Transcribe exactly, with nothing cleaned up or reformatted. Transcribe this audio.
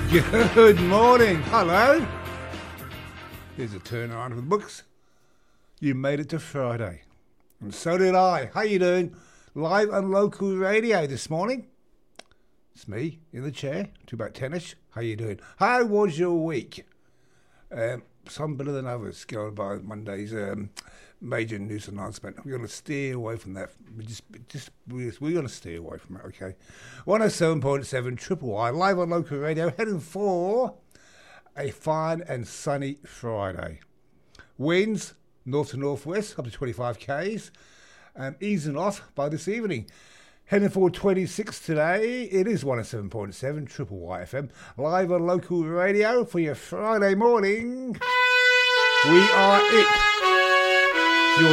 Good morning. Hello. Here's a turnaround of the books. You made it to Friday. And so did I. How you doing? Live on local radio this morning. It's me in the chair. To about ten-ish. How you doing? How was your week? Um, some better than others. Going by Monday's um, major news announcement. We're going to steer away from that. We just, just we're, we're going to steer away from it. Okay. one oh seven point seven Triple Y live on local radio, heading for a fine and sunny Friday. Winds north to northwest up to twenty-five k's, and easing off by this evening. Heading for twenty-six today. It is one oh seven point seven Triple Y F M live on local radio for your Friday morning. We are it.